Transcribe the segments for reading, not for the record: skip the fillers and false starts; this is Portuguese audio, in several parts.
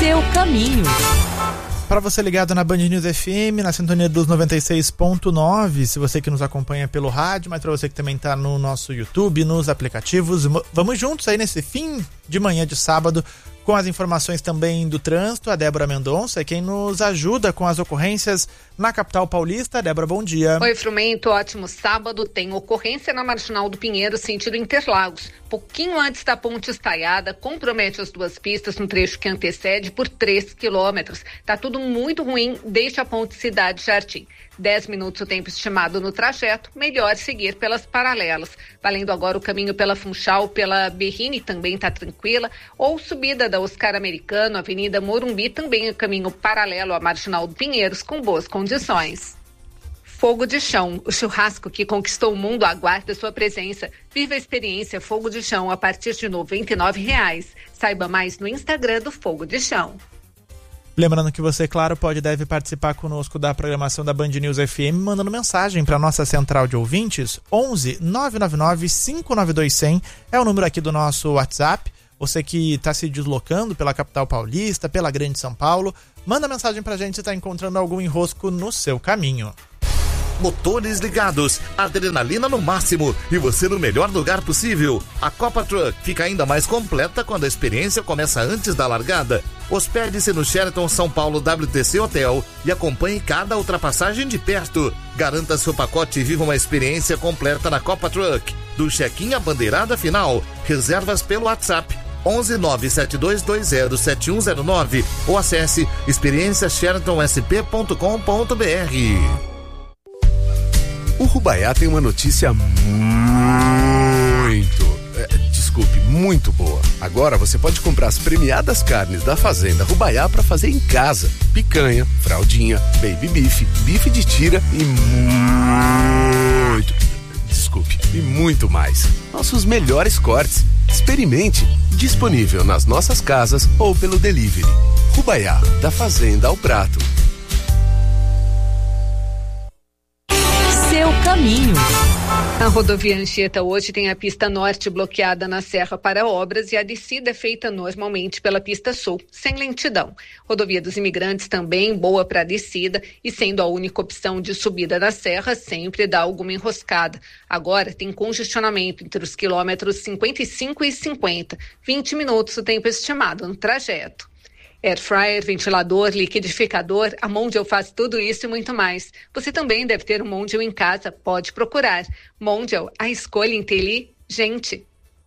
Seu caminho. Para você ligado na Band News FM, na sintonia dos 96.9, se você que nos acompanha pelo rádio, mas para você que também está no nosso YouTube, nos aplicativos, vamos juntos aí nesse fim de manhã de sábado, com as informações também do trânsito. A Débora Mendonça é quem nos ajuda com as ocorrências na capital paulista. Débora, bom dia. Oi, Frumento, ótimo sábado. Tem ocorrência na Marginal do Pinheiro, sentido Interlagos. Pouquinho antes da ponte estaiada, compromete as duas pistas no trecho que antecede por 3 quilômetros. Tá tudo muito ruim, desde a ponte Cidade Jardim. 10 minutos o tempo estimado no trajeto, melhor seguir pelas paralelas. Valendo agora o caminho pela Funchal, pela Berrini também está tranquila, ou subida da Oscar Americano, Avenida Morumbi, também o caminho paralelo à Marginal do Pinheiros, com boas condições. Fogo de Chão, o churrasco que conquistou o mundo aguarda sua presença. Viva a experiência Fogo de Chão a partir de R$ 99. Saiba mais no Instagram do Fogo de Chão. Lembrando que você, claro, pode e deve participar conosco da programação da Band News FM, mandando mensagem para a nossa central de ouvintes. 11 999 592 100 é o número aqui do nosso WhatsApp. Você que está se deslocando pela capital paulista, pela Grande São Paulo, manda mensagem para a gente se está encontrando algum enrosco no seu caminho. Motores ligados, adrenalina no máximo e você no melhor lugar possível. A Copa Truck fica ainda mais completa quando a experiência começa antes da largada. Hospede-se no Sheraton São Paulo WTC Hotel e acompanhe cada ultrapassagem de perto. Garanta seu pacote e viva uma experiência completa na Copa Truck. Do check-in à bandeirada final, reservas pelo WhatsApp 11 972207109 ou acesse experienciasheratonSP.com.br. O Rubaiá tem uma notícia muito boa. Agora você pode comprar as premiadas carnes da Fazenda Rubaiá para fazer em casa. Picanha, fraldinha, baby beef, bife de tira e muito mais. Nossos melhores cortes. Experimente. Disponível nas nossas casas ou pelo delivery. Rubaiá, da fazenda ao prato. Seu caminho. A rodovia Anchieta hoje tem a pista norte bloqueada na Serra para obras e a descida é feita normalmente pela pista sul, sem lentidão. Rodovia dos Imigrantes também boa para descida e sendo a única opção de subida da serra, sempre dá alguma enroscada. Agora tem congestionamento entre os quilômetros 55 e 50, 20 minutos o tempo estimado no trajeto. Air fryer, ventilador, liquidificador, a Mondial faz tudo isso e muito mais. Você também deve ter um Mondial em casa, pode procurar. Mondial, a escolha inteligente.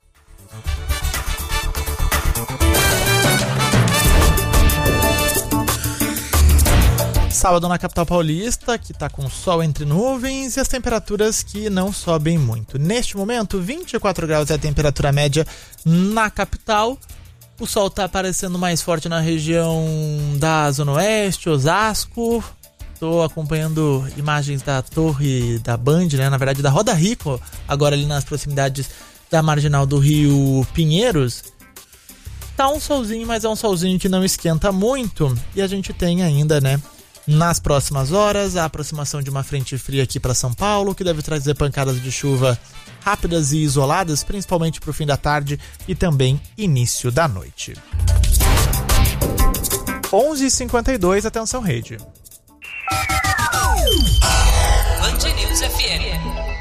Sábado na capital paulista, que está com sol entre nuvens e as temperaturas que não sobem muito. Neste momento, 24 graus é a temperatura média na capital. O sol está aparecendo mais forte na região da Zona Oeste, Osasco. Estou acompanhando imagens da torre da Band, né? Na verdade da Roda Rico, agora ali nas proximidades da marginal do Rio Pinheiros. Tá um solzinho, mas é um solzinho que não esquenta muito. E a gente tem ainda, né, nas próximas horas, a aproximação de uma frente fria aqui para São Paulo, que deve trazer pancadas de chuva rápidas e isoladas, principalmente para o fim da tarde e também início da noite. 11h52, atenção rede. Band News FM.